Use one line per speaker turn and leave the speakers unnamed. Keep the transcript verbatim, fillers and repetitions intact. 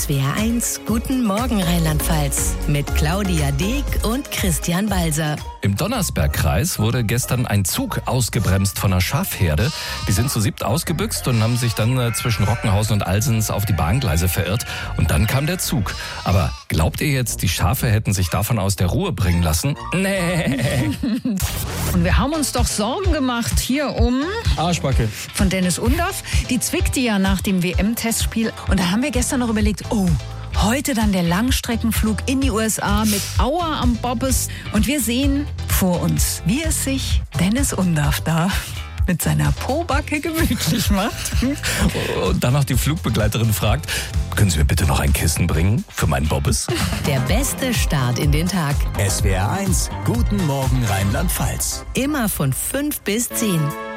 W R eins Guten Morgen Rheinland-Pfalz mit Claudia Deek und Christian Balser.
Im Donnersbergkreis wurde gestern ein Zug ausgebremst von einer Schafherde. Die sind zu siebt ausgebüxt und haben sich dann äh, zwischen Rockenhausen und Alsens auf die Bahngleise verirrt. Und dann kam der Zug. Aber glaubt ihr jetzt, die Schafe hätten sich davon aus der Ruhe bringen lassen? Nee.
Und wir haben uns doch Sorgen gemacht hier um
Arschbacke
von Dennis Undaff. Die zwickte ja nach dem W M-Testspiel. Und da haben wir gestern noch überlegt, oh, heute dann der Langstreckenflug in die U S A mit Auer am Bobbes. Und wir sehen vor uns, wie es sich Dennis Undaff da mit seiner Pobacke gemütlich macht.
Und dann noch die Flugbegleiterin fragt, können Sie mir bitte noch ein Kissen bringen für meinen Bobbes?
Der beste Start in den Tag.
S W R eins, Guten Morgen Rheinland-Pfalz.
Immer von fünf bis zehn.